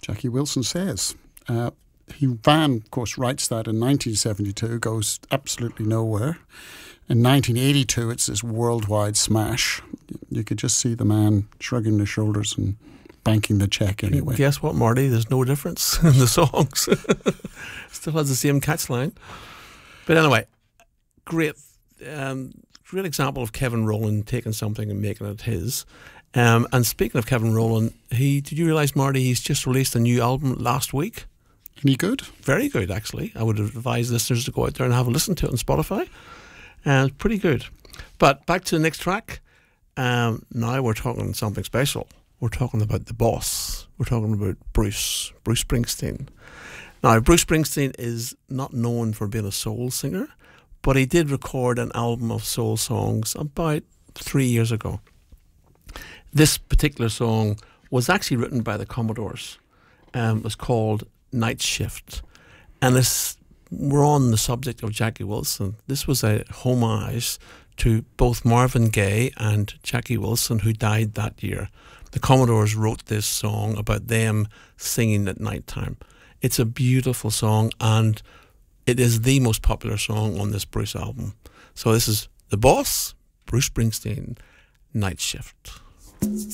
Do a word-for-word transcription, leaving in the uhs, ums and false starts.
Jackie Wilson Says. Uh, he Van, of course, writes that in nineteen seventy-two, goes absolutely nowhere. In nineteen eighty-two, it's this worldwide smash. You could just see the man shrugging his shoulders and banking the check anyway. Guess what, Marty? There's no difference in the songs. Still has the same catch line. But anyway, great, um, great example of Kevin Rowland taking something and making it his. Um, and speaking of Kevin Rowland, he did you realise, Marty, he's just released a new album last week? Any good? Very good, actually. I would advise listeners to go out there and have a listen to it on Spotify. Uh, pretty good. But back to the next track. Um, now we're talking something special. We're talking about the boss. We're talking about Bruce, Bruce Springsteen. Now, Bruce Springsteen is not known for being a soul singer, but he did record an album of soul songs about three years ago. This particular song was actually written by the Commodores. Um, it was called Night Shift. And it's, we're on the subject of Jackie Wilson. This was a homage to both Marvin Gaye and Jackie Wilson, who died that year. The Commodores wrote this song about them singing at night time. It's a beautiful song, and it is the most popular song on this Bruce album. So this is The Boss, Bruce Springsteen, Night Shift.